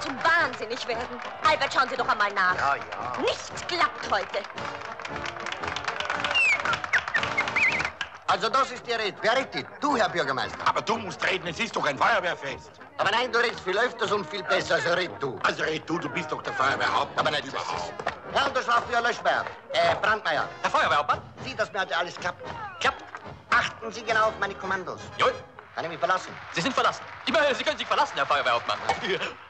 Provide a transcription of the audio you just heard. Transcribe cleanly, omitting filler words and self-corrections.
zum Wahnsinnig werden. Albert, schauen Sie doch einmal nach. Ja, ja. Nichts klappt heute. Also das ist die Rede. Wer redet? Du, Herr Bürgermeister. Aber du musst reden, es ist doch ein Feuerwehrfest. Aber nein, du redest viel öfters und viel besser, also red du. Also red du bist doch der Feuerwehrhauptmann. Aber nicht überhaupt. Herr Unterschlafführer Löschberg, Brandmeier. Herr Feuerwehrhauptmann? Sieh, dass mir heute alles klappt. Klappt. Achten Sie genau auf meine Kommandos. Jawohl. Kann ich mich verlassen? Sie sind verlassen. Immerhin, Sie können sich verlassen, Herr Feuerwehrhauptmann.